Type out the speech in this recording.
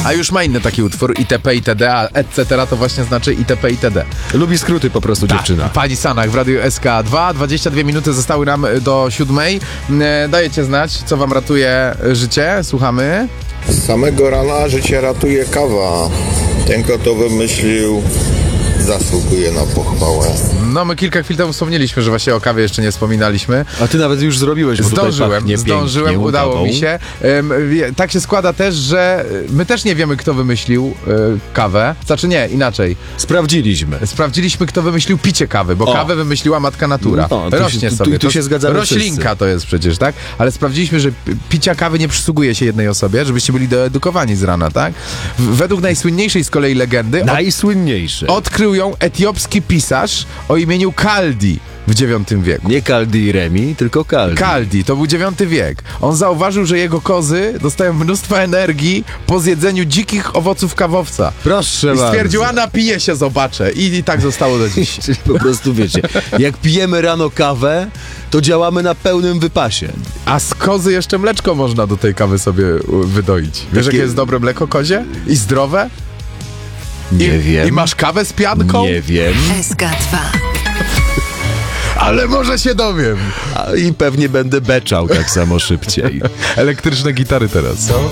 A już ma inny taki utwór, itp. itd., a etc. to właśnie znaczy itp. itd. Lubi skróty po prostu dziewczyna. Pani Sanach w Radiu SK2. 22 minuty zostały nam do 7. Dajecie znać, co wam ratuje życie. Słuchamy. Z samego rana życie ratuje kawa. Ten, kto to wymyślił, zasługuje na pochwałę. No, my kilka chwil temu wspomnieliśmy, że właśnie o kawie jeszcze nie wspominaliśmy. A ty nawet już zrobiłeś, bo Zdążyłem, udało kawą. mi się. Tak się składa też, że my też nie wiemy, kto wymyślił kawę. Znaczy nie, inaczej. Sprawdziliśmy, kto wymyślił picie kawy, bo kawę wymyśliła matka natura. No, rośnie sobie. Tu się zgadzamy roślinka wszyscy. to jest przecież, tak? Ale sprawdziliśmy, że picia kawy nie przysługuje się jednej osobie, żebyście byli doedukowani z rana, tak? Według najsłynniejszej z kolei legendy odkrył ją etiopski pisarz o imieniu Kaldi w IX wieku. Nie Kaldi i Remi, tylko Kaldi. Kaldi, to był IX wiek. On zauważył, że jego kozy dostają mnóstwo energii po zjedzeniu dzikich owoców kawowca. Proszę I bardzo. stwierdził, a napiję się, zobaczę. I tak zostało do dziś. Czyli po prostu wiecie, jak pijemy rano kawę, to działamy na pełnym wypasie. A z kozy jeszcze mleczko można do tej kawy sobie wydoić. Wiesz, jakie jest dobre mleko kozie? I zdrowe? Nie wiem. I masz kawę z pianką? Nie wiem. SK2. Ale może się dowiem. I pewnie będę beczał tak samo szybciej. Elektryczne gitary teraz.